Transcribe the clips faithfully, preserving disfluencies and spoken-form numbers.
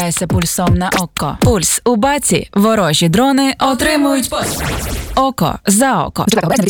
Пульсом на око. Пульс у баці. Ворожі дрони отримують пост. Око за око.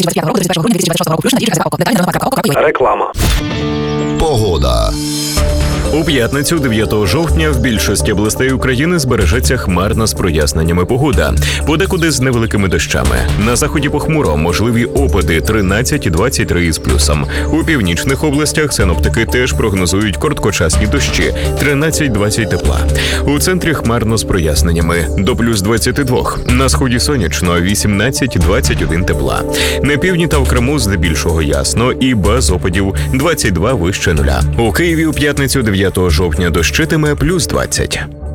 Реклама. Погода. У п'ятницю, дев'ятого жовтня, в більшості областей України збережеться хмарна з проясненнями погода. Подекуди з невеликими дощами. На заході похмуро, можливі опади тринадцять-двадцять три із плюсом. У північних областях синоптики теж прогнозують короткочасні дощі тринадцять-двадцять тепла. У центрі хмарно з проясненнями до плюс двадцяти двох. На сході сонячно вісімнадцять-двадцять один тепла. На півдні та в Криму здебільшого ясно і без опадів двадцять два вище нуля. У Києві у п'ятницю дев'ятого жовтня дощитиме плюс двадцять.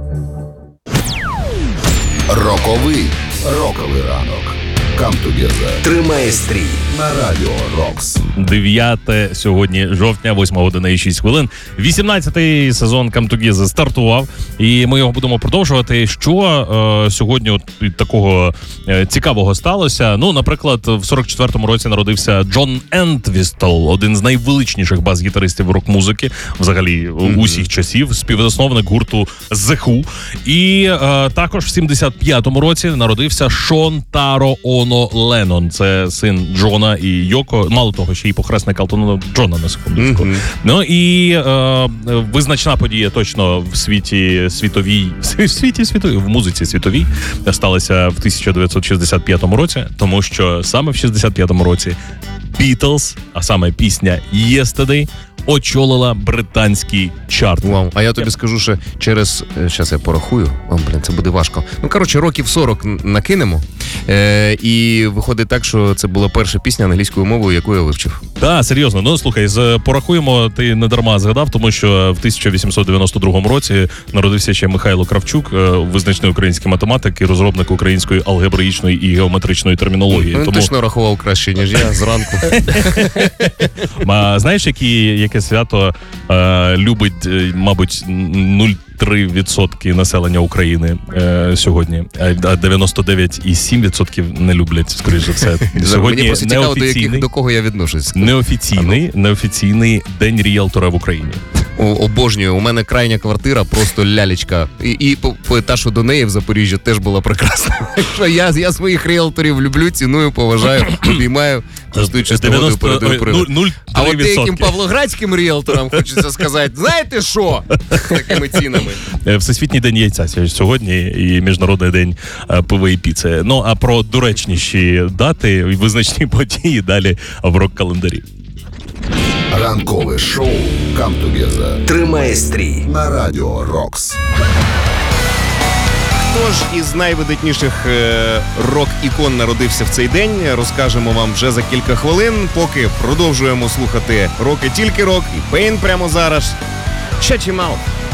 Роковий. Роковий ранок. Come together. Тримає стрій. На радіо Рокс. дев'яте сьогодні жовтня, восьма година і шість хвилин. вісімнадцятий сезон Come Together стартував, і ми його будемо продовжувати. Що е, сьогодні от такого е, цікавого сталося? Ну, наприклад, в сорок четвертому році народився Джон Ентвістл, один з найвеличніших бас-гітаристів рок-музики, взагалі mm-hmm. усіх часів, співзасновник гурту The Who. І е, також в сімдесят п'ятому році народився Шон Таро Оно Леннон. Це син Джона і Йоко. Мало того, ще й похресник Елтона Джона, на секундочку. Mm-hmm. Ну і е, визначна подія точно в світі світовій, в світі світовій, в музиці світовій сталася в тисяча дев'ятсот шістдесят п'ятому році, тому що саме в шістдесят п'ятому році Beatles, а саме пісня Yesterday, очолила британський чарт. Вау. А я тобі скажу, що через... Зараз я порахую. О, блін, це буде важко. Ну, коротше, років сорок накинемо. Е, і виходить так, що це була перша пісня англійською мовою, яку я вивчив. Так, серйозно. Ну, слухай, з порахуємо, ти не дарма згадав, тому що в тисяча вісімсот дев'яносто другому році народився ще Михайло Кравчук, визначний український математик і розробник української алгебраїчної і геометричної термінології. Він тому... точно рахував краще, ніж я, зранку. А знаєш, які, яке свято е, любить, мабуть, нуль цілих три відсотки населення України е, сьогодні, а дев'яносто дев'ять цілих сім десятих відсотків не люблять, скоріш за все. Сьогодні мені просто цікаво, до, яких, до кого я відношусь. Неофіційний, неофіційний день ріелтора в Україні. О, обожнюю, у мене крайня квартира, просто лялечка. І, і по, по етажу до неї в Запоріжжі теж була прекрасна. Я, я своїх ріелторів люблю, ціную, поважаю, обіймаю, користуючись нагодою передаю привід. А от деяким павлоградським ріелторам хочеться сказати, знаєте що? Такими цінами. Всесвітній день яйця сьогодні і Міжнародний день пива і піци. Ну, а про доречніші дати і визначні події далі в рок-календарі. Ранкове шоу Come Together. Тримає стрій. На радіо Рокс. Хто ж із найвидатніших е, рок-ікон народився в цей день, розкажемо вам вже за кілька хвилин. Поки продовжуємо слухати роки тільки рок і Пейн прямо зараз. Shut your mouth.